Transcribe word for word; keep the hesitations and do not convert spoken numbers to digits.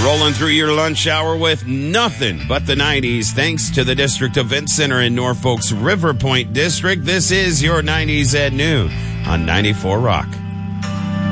Rolling through your lunch hour with nothing but the nineties, thanks to the District Event Center in Norfolk's River Point District. This is your nineties at noon on ninety-four Rock.